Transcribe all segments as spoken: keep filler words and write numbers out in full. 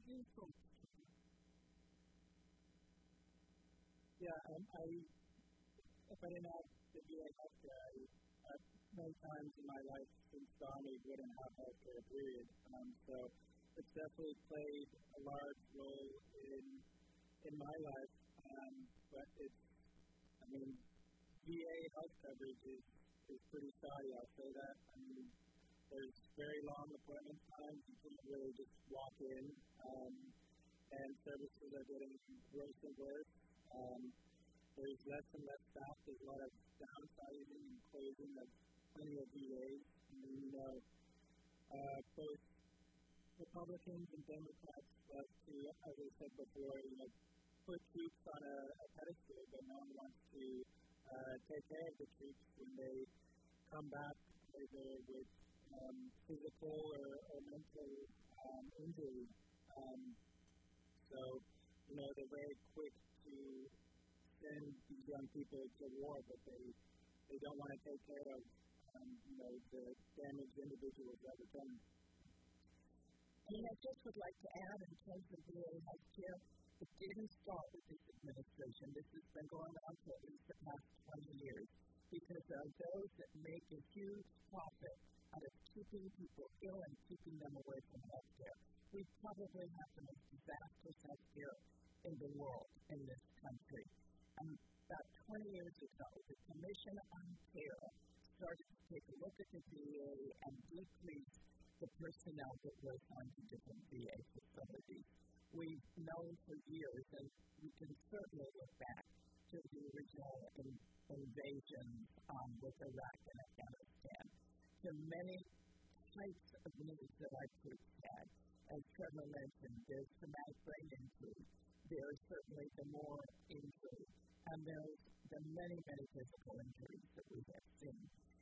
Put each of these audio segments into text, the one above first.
painful. Yeah, um, I, if I didn't have the V A healthcare, I, uh, many times in my life since the Army wouldn't have healthcare, period. Um, so it's definitely played a large role in in my life. Um, but it's, I mean, V A health coverage is, is pretty shoddy, I'll say that. I mean, there's very long appointment times. You can't really just walk in, um, and services are getting worse and worse. Um, there's less and less staff. There's a lot of downsizing and closing of plenty of V As. I mean, you know, uh, both Republicans and Democrats love to, as I said before, you know, put troops on a, a pedestal, but no one wants to uh, take care of the troops when they come back either with um, physical or, or mental um, injury. Um, so, you know, they're very quick to send these young people to war, but they they don't want to take care of, um, you know, the damaged individuals that return. And I just would like to add, in terms of V A healthcare, it didn't start with this administration. This has been going on for at least the past twenty years, because there are those that make a huge profit out of keeping people ill and keeping them away from healthcare. We probably have the most disastrous healthcare in the world, in this country. Um, about twenty years ago, the Commission on Care started to take a look at the V A and decrease the personnel that was on to different V A facilities. We've known for years, and we can certainly look back to the original in, invasion um, with Iraq and Afghanistan, to many types of needs that our troops had. As Trevor mentioned, there's traumatic brain injury, there's certainly the more injury, and there's the many, many physical injuries that we have seen.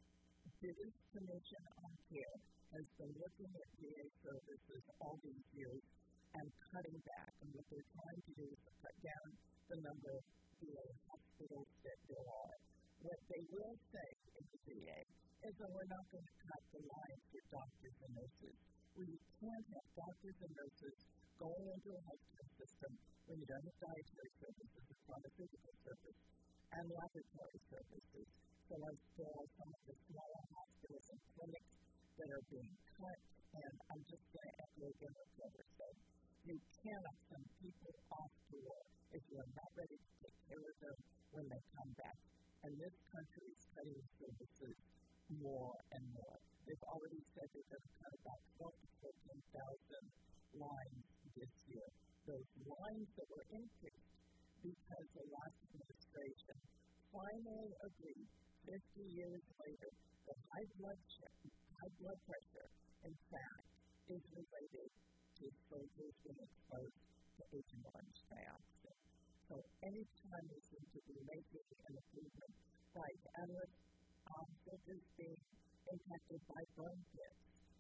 This Commission on Care has been looking at V A services all these years and cutting back, and what they're trying to do is to cut down the number of V A hospitals that there are. What they will say in the V A is that we're not going to cut the lines for doctors and nurses. We can't have doctors and nurses going into a healthcare system when you don't have dietary services, or pharmaceutical services, and laboratory services. So as there are some of the smaller hospitals and clinics that are being cut, and I'm just going to echo again what Trevor said. You cannot send people off to war if you're not ready to take care of them when they come back. And this country is cutting services more and more. They've already said they're going to cut about twelve to fourteen thousand lines this year. Those lines that were increased because the last administration finally agreed, fifty years later, that high blood sugar, high blood pressure, in fact, is related to soldiers being exposed to Agent Orange dioxide. So any time we seem to be making an improvement, right, and with um, soldiers being impacted by burn pits.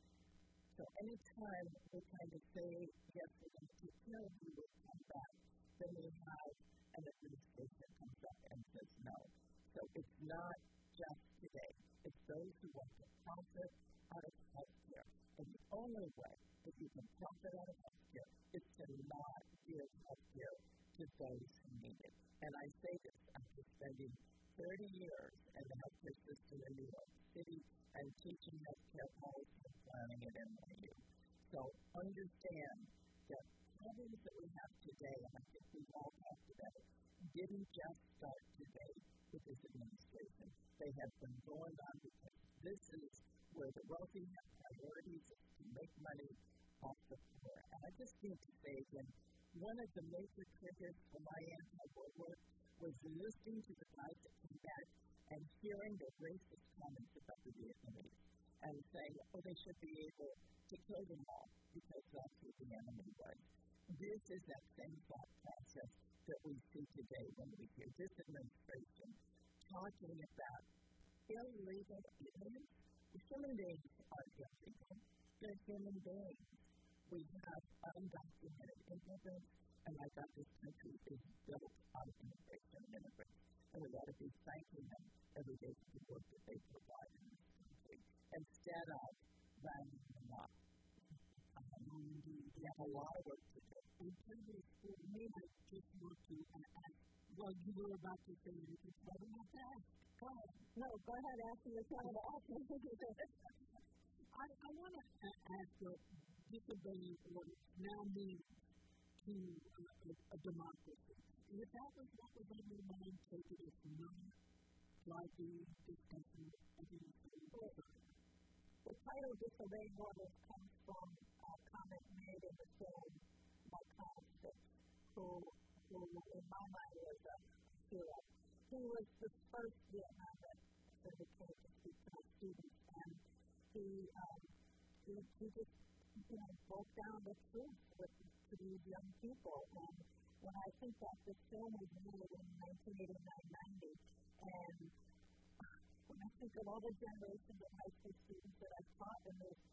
So any time we kind of say, yes, we're going to take care of you, we'll come back, then we have an administration that comes up and says no. So it's not just today. It's those who want to profit out of healthcare. And the only way that you can profit out of healthcare is to not give healthcare to those who need it. And I say this after spending thirty years in the healthcare system in New York City and teaching healthcare policy and planning at N Y U. So understand that problems that we have today, and I think we've all talked about it, didn't just start today with this administration. They have been going on because this is where the wealthy have priorities to make money off the poor. And I just need to say again, one of the major triggers for my anti-war work was listening to the guys that came back and hearing the racist comments about the Vietnamese and saying, oh, they should be able to kill them all because that's what the enemy was. This is that same thought process that we see today when we hear this administration talking about illegal aliens. Human beings are illegal. They're human beings. We have undocumented immigrants, and I thought this country is built on immigration and immigrants, and we ought to be thanking them every day for the work that they provide in this country, instead of rounding them up. Um, we have a lot of work to do. integrity school may not just want to ask, well, you were about to say anything, so I don't have to ask. Go ahead. No, go ahead, ask me what you want to ask me. I, I want to ask what disobeying orders now means to uh, a, a democracy. And if that was what was on your mind, take it as not driving discussion of the The title Disobeying Orders comes from a comment made in the film by Clarence Six, who, who in my mind was a hero. He was the first Vietnam vet certificate to speak to my students, and he, um, he, he just, you know, broke down the truth with, to these young people. And when I think that this film was made in nineteen eighty-nine ninety, and when I think of all the generations of high school students that I've taught in this